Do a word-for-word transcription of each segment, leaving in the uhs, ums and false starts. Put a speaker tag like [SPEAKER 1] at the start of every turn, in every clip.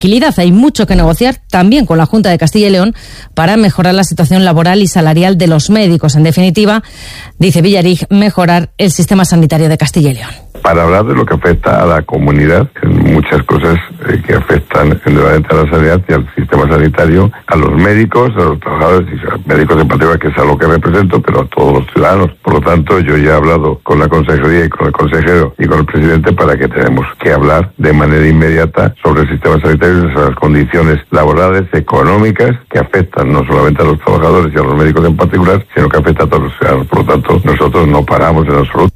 [SPEAKER 1] tranquilidad. Hay mucho que negociar también con la Junta de Castilla y León para mejorar la situación laboral y salarial de los médicos. En definitiva, dice Villarig, mejorar el sistema sanitario de Castilla y León.
[SPEAKER 2] Para hablar de lo que afecta a la comunidad, muchas cosas eh, que afectan endeudantemente a la sanidad y al sistema sanitario, a los médicos, a los trabajadores y a los médicos en particular, que es a lo que represento, pero a todos los ciudadanos. Por lo tanto, yo ya he hablado con la consejería y con el consejero y con el presidente para que tenemos que hablar de manera inmediata sobre el sistema sanitario y sobre las condiciones laborales, económicas, que afectan no solamente a los trabajadores y a los médicos en particular, sino que afecta a todos los ciudadanos. Por lo tanto, nosotros no paramos en absoluto.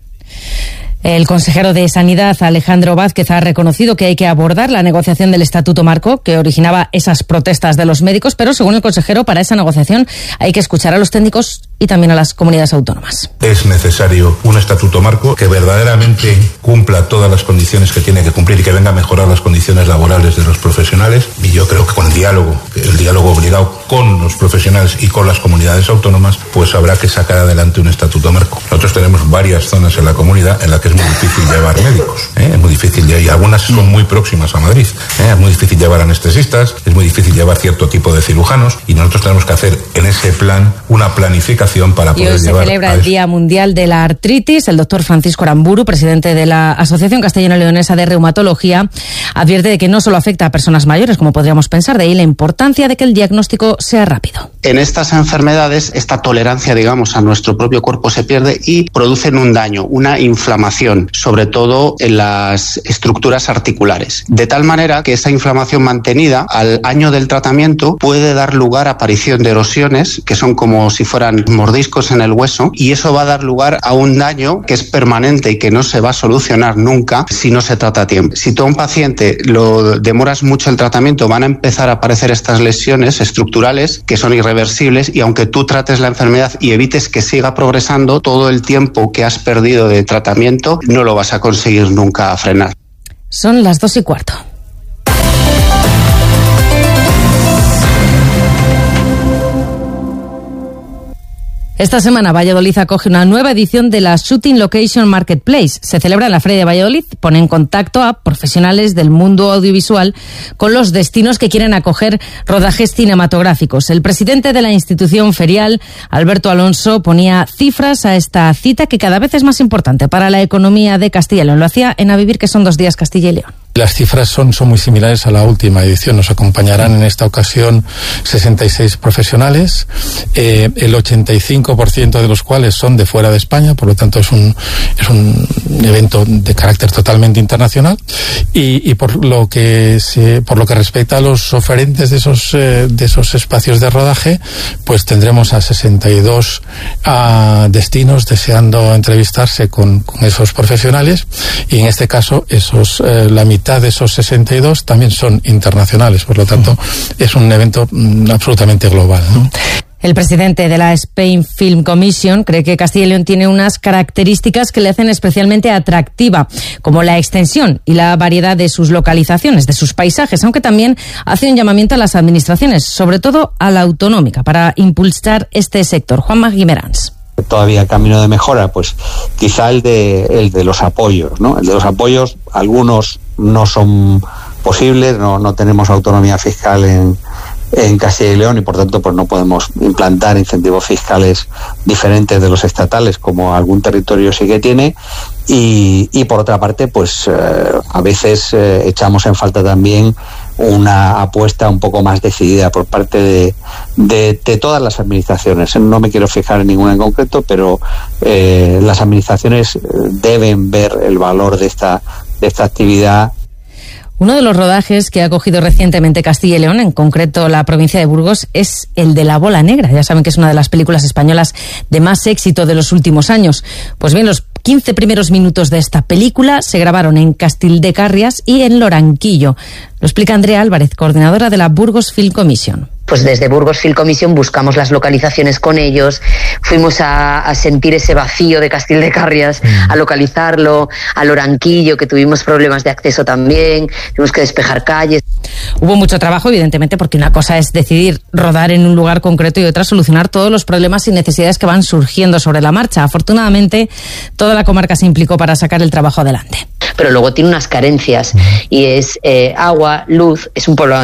[SPEAKER 1] El consejero de Sanidad, Alejandro Vázquez, ha reconocido que hay que abordar la negociación del Estatuto Marco que originaba esas protestas de los médicos, pero según el consejero, para esa negociación hay que escuchar a los técnicos y también a las comunidades autónomas.
[SPEAKER 3] Es necesario un Estatuto Marco que verdaderamente cumpla todas las condiciones que tiene que cumplir y que venga a mejorar las condiciones laborales de los profesionales. Y yo creo que con el diálogo, el diálogo obligado con los profesionales y con las comunidades autónomas, pues habrá que sacar adelante un Estatuto Marco. Nosotros tenemos varias zonas en la comunidad en las que es muy difícil llevar médicos, ¿eh? es muy difícil, y algunas son muy próximas a Madrid, ¿eh? es muy difícil llevar anestesistas, es muy difícil llevar cierto tipo de cirujanos, y nosotros tenemos que hacer en ese plan una planificación para poder
[SPEAKER 1] llevar. Y hoy
[SPEAKER 3] llevar
[SPEAKER 1] se celebra el Día Mundial de la Artritis. El doctor Francisco Aramburu, presidente de la Asociación Castellano-Leonesa de Reumatología, advierte de que no solo afecta a personas mayores, como podríamos pensar, de ahí la importancia de que el diagnóstico sea rápido.
[SPEAKER 4] En estas enfermedades, esta tolerancia, digamos, a nuestro propio cuerpo se pierde y producen un daño, una inflamación, sobre todo en las estructuras articulares. De tal manera que esa inflamación mantenida al año del tratamiento puede dar lugar a aparición de erosiones, que son como si fueran mordiscos en el hueso, y eso va a dar lugar a un daño que es permanente y que no se va a solucionar nunca si no se trata a tiempo. Si tú a un paciente lo demoras mucho el tratamiento, van a empezar a aparecer estas lesiones estructurales que son irreversibles, y aunque tú trates la enfermedad y evites que siga progresando, todo el tiempo que has perdido de tratamiento no lo vas a conseguir nunca frenar.
[SPEAKER 1] Son las dos y cuarto. Esta semana Valladolid acoge una nueva edición de la Shooting Location Marketplace. Se celebra en la Feria de Valladolid, pone en contacto a profesionales del mundo audiovisual con los destinos que quieren acoger rodajes cinematográficos. El presidente de la institución ferial, Alberto Alonso, ponía cifras a esta cita que cada vez es más importante para la economía de Castilla y León. Lo hacía en A Vivir, que son dos días Castilla y León.
[SPEAKER 5] Las cifras son, son muy similares a la última edición. Nos acompañarán en esta ocasión sesenta y seis profesionales, eh, el ochenta y cinco por ciento de los cuales son de fuera de España, por lo tanto es un, es un evento de carácter totalmente internacional. Y, y por lo que se, por lo que respecta a los oferentes de esos, eh, de esos espacios de rodaje, pues tendremos a sesenta y dos a destinos deseando entrevistarse con, con esos profesionales, y en este caso esos, eh, la mitad de esos sesenta y dos también son internacionales, por lo tanto es un evento mm, absolutamente global, ¿no?
[SPEAKER 1] El presidente de la Spain Film Commission cree que Castilla y León tiene unas características que le hacen especialmente atractiva, como la extensión y la variedad de sus localizaciones, de sus paisajes, aunque también hace un llamamiento a las administraciones, sobre todo a la autonómica, para impulsar este sector. Juanma Guimerans.
[SPEAKER 6] Todavía camino de mejora, pues quizá el de el de los apoyos, ¿no? El de los apoyos, algunos no son posibles, no, no tenemos autonomía fiscal en, en Castilla y León, y por tanto pues no podemos implantar incentivos fiscales diferentes de los estatales, como algún territorio sí que tiene. Y, y por otra parte, pues eh, a veces eh, echamos en falta también una apuesta un poco más decidida por parte de, de, de todas las administraciones. No me quiero fijar en ninguna en concreto, pero eh, las administraciones deben ver el valor de esta, de esta actividad.
[SPEAKER 1] Uno de los rodajes que ha acogido recientemente Castilla y León, en concreto la provincia de Burgos, es el de La Bola Negra. Ya saben que es una de las películas españolas de más éxito de los últimos años. Pues bien, los quince primeros minutos de esta película se grabaron en Castildecarrias y en Loranquillo. Lo explica Andrea Álvarez, coordinadora de la Burgos Film Commission.
[SPEAKER 7] Pues desde Burgos Film Commission buscamos las localizaciones con ellos, fuimos a, a sentir ese vacío de Castil de Carrias, mm. a localizarlo, al Oranquillo, que tuvimos problemas de acceso también, tuvimos que despejar calles.
[SPEAKER 1] Hubo mucho trabajo, evidentemente, porque una cosa es decidir rodar en un lugar concreto y otra solucionar todos los problemas y necesidades que van surgiendo sobre la marcha. Afortunadamente, toda la comarca se implicó para sacar el trabajo adelante.
[SPEAKER 7] Pero luego tiene unas carencias y es eh, agua, luz, es un pueblo